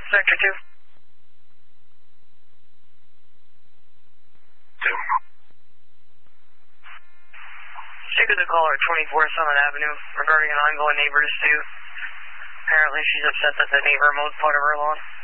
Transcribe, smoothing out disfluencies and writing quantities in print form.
Sector 2. 2. Speak with the caller at 24 Summit Avenue regarding an ongoing neighbor dispute. Apparently she's upset that the neighbor mowed part of her lawn.